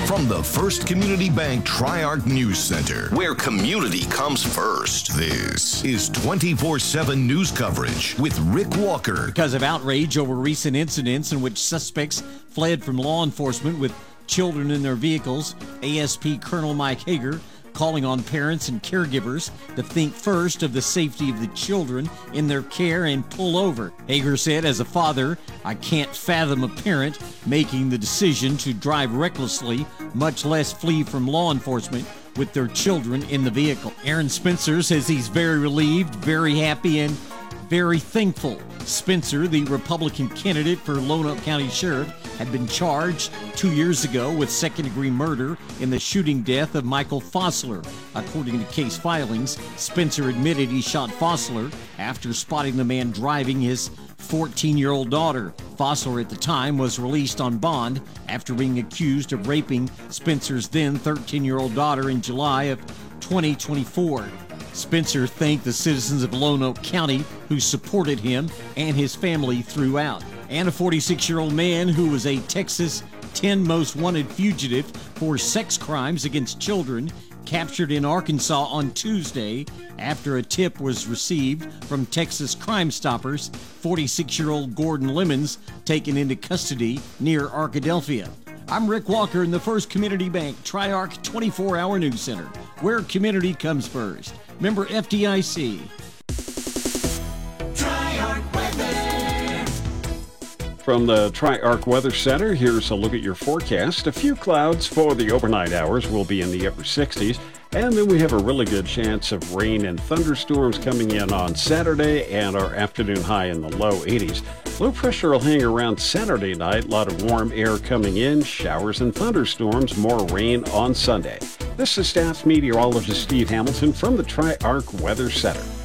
From the First Community Bank Tri-Arc News Center, where community comes first, this is 24/7 news coverage with Rick Walker. Because of outrage over recent incidents in which suspects fled from law enforcement with children in their vehicles, ASP Colonel Mike Hager calling on parents and caregivers to think first of the safety of the children in their care and pull over. Hager said, as a father, I can't fathom a parent making the decision to drive recklessly, much less flee from law enforcement with their children in the vehicle. Aaron Spencer says he's very relieved, very happy, and very thankful. Spencer, the Republican candidate for Lonoke County Sheriff, had been charged 2 years ago with second-degree murder in the shooting death of Michael Fossler. According to case filings, Spencer admitted he shot Fossler after spotting the man driving his 14-year-old daughter. Fossler at the time was released on bond after being accused of raping Spencer's then 13-year-old daughter in July of 2024. Spencer thanked the citizens of Lonoke County who supported him and his family throughout. And a 46-year-old man who was a Texas 10 most wanted fugitive for sex crimes against children captured in Arkansas on Tuesday after a tip was received from Texas Crime Stoppers. 46-year-old Gordon Lemons taken into custody near Arkadelphia. I'm Rick Walker in the First Community Bank Tri-Arc 24-hour news center, where community comes first. Member FDIC. Tri-Arc weather. From the Tri-Arc Weather Center, here's a look at your forecast. A few clouds for the overnight hours will be in the upper 60s. And then we have a really good chance of rain and thunderstorms coming in on Saturday and our afternoon high in the low 80s. Low pressure will hang around Saturday night. A lot of warm air coming in, showers and thunderstorms, more rain on Sunday. This is staff meteorologist Steve Hamilton from the Tri-Arc Weather Center.